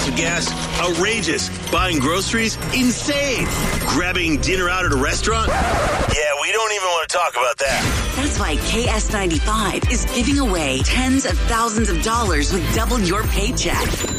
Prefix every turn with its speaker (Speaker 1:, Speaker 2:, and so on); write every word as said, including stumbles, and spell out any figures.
Speaker 1: of gas, outrageous. Buying groceries, insane. Grabbing dinner out at a restaurant, yeah, we don't even want to talk about that.
Speaker 2: That's why K S ninety-five is giving away tens of thousands of dollars with double your paycheck.